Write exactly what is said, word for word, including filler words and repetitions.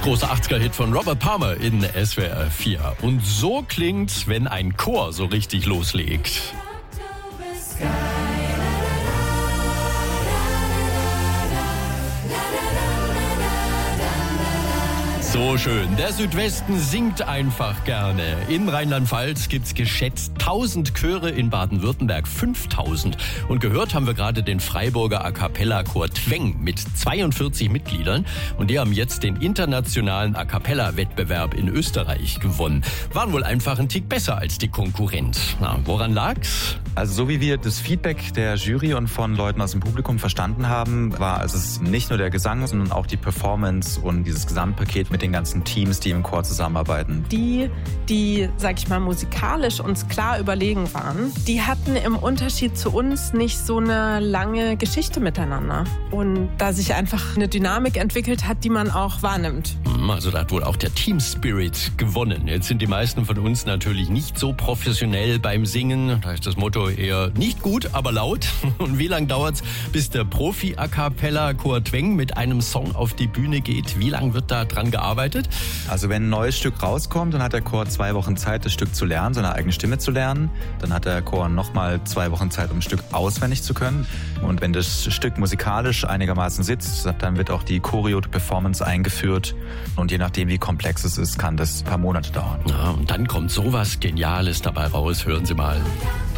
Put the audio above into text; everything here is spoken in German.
große achtziger-Hit von Robert Palmer in S W R vier. Und so klingt's, wenn ein Chor so richtig loslegt. So schön. Der Südwesten singt einfach gerne. In Rheinland-Pfalz gibt's geschätzt tausend Chöre, in Baden-Württemberg fünftausend. Und gehört haben wir gerade den Freiburger A-Cappella-Chor Tweng mit zweiundvierzig Mitgliedern. Und die haben jetzt den internationalen A-Cappella-Wettbewerb in Österreich gewonnen. Waren wohl einfach ein Tick besser als die Konkurrenz. Na, woran lag's? Also so wie wir das Feedback der Jury und von Leuten aus dem Publikum verstanden haben, war es ist nicht nur der Gesang, sondern auch die Performance und dieses Gesamtpaket mit den ganzen Teams, die im Chor zusammenarbeiten. Die, die, sag ich mal, musikalisch uns klar überlegen waren, die hatten im Unterschied zu uns nicht so eine lange Geschichte miteinander. Und da sich einfach eine Dynamik entwickelt hat, die man auch wahrnimmt. Also da hat wohl auch der Team Spirit gewonnen. Jetzt sind die meisten von uns natürlich nicht so professionell beim Singen. Da ist das Motto eher nicht gut, aber laut. Und wie lange dauert's, bis der Profi-A-Cappella-Chor Tweng mit einem Song auf die Bühne geht? Wie lange wird da dran gearbeitet? Also wenn ein neues Stück rauskommt, dann hat der Chor zwei Wochen Zeit, das Stück zu lernen, seine eigene Stimme zu lernen. Dann hat der Chor nochmal zwei Wochen Zeit, um ein Stück auswendig zu können. Und wenn das Stück musikalisch einigermaßen sitzt, dann wird auch die Choreo, die Performance eingeführt. Und je nachdem, wie komplex es ist, kann das ein paar Monate dauern. Ja, und dann kommt sowas Geniales dabei raus. Hören Sie mal.